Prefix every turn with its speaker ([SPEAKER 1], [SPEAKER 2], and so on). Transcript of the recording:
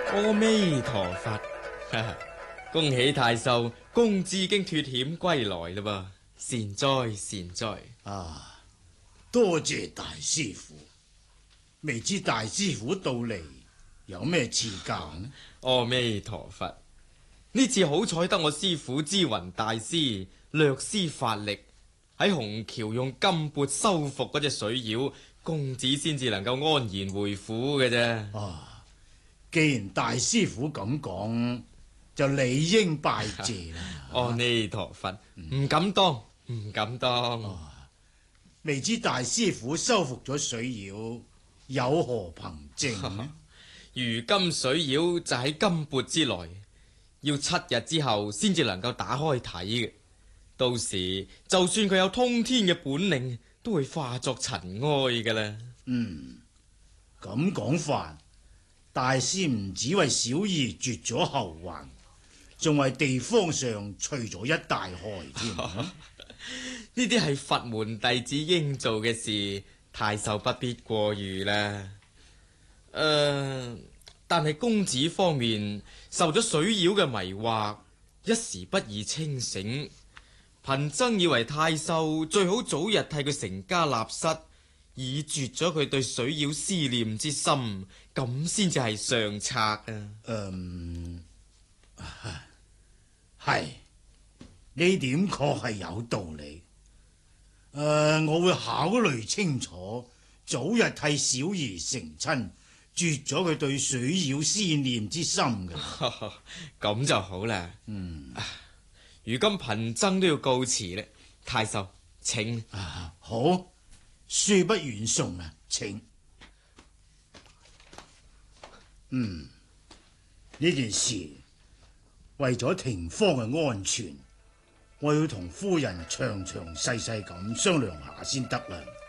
[SPEAKER 1] 阿彌陀佛，恭喜太守，公子已經脫險歸來啦噃，善哉善哉。
[SPEAKER 2] 啊，多謝大師傅。未知大師傅到嚟有咩賜教呢？
[SPEAKER 1] 阿彌陀佛，呢次好彩得我師父知雲大師略施法力，喺虹橋用金缽收服嗰隻水妖，公子先至能夠安然回府嘅啫。
[SPEAKER 2] 啊，既然大師傅咁講，就理應拜謝啦。
[SPEAKER 1] 阿彌陀佛，唔敢當，唔敢當。
[SPEAKER 2] 未知大師傅收服咗水妖，有何憑證呢？
[SPEAKER 1] 如今水妖就喺金缽之內，要7日之後先至能夠打開睇嘅。到時就算佢有通天嘅本領，都會化作塵埃㗎啦。
[SPEAKER 2] 咁講法，大師唔只為小兒絕咗後患，仲為地方上除咗一大害添。
[SPEAKER 1] 呢啲係佛門弟子應做嘅事，太守不必過譽啦。但係公子方面受咗水妖嘅迷惑，一時不易清醒。貧僧以為太守最好早日替佢成家立室，以絕咗佢對水妖思念之心，咁先至係上策啊。
[SPEAKER 2] 係呢點確係有道理。我會考慮清楚，早日替小兒成親，絕咗佢對水妖思念之心嘅。
[SPEAKER 1] 咁就好啦。如今貧僧都要告辭啦，太守請。
[SPEAKER 2] 好，恕不遠送啊，請。呢件事為咗廷芳嘅安全，我要同夫人詳詳細細咁商量下先得啦。